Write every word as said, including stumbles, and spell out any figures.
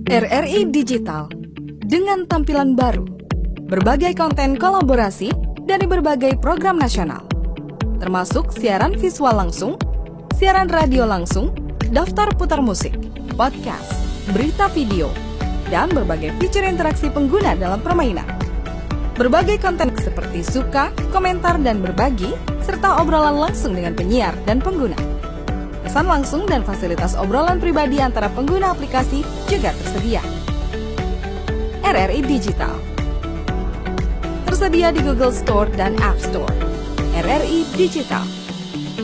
R R I Digital dengan tampilan baru, berbagai konten kolaborasi dari berbagai program nasional, termasuk siaran visual langsung, siaran radio langsung, daftar putar musik, podcast, berita video, dan berbagai fitur interaksi pengguna dalam permainan. Berbagai konten seperti suka, komentar, dan berbagi, serta obrolan langsung dengan penyiar dan pengguna. Pesan langsung dan fasilitas obrolan pribadi antara pengguna aplikasi juga tersedia. R R I Digital tersedia di Google Store dan App Store. R R I Digital.